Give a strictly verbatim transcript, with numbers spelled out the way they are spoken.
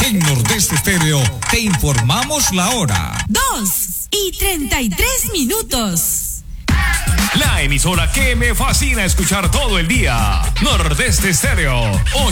En Nordeste Estéreo te informamos la hora. Dos y treinta y tres minutos. La emisora que me fascina escuchar todo el día. Nordeste Estéreo.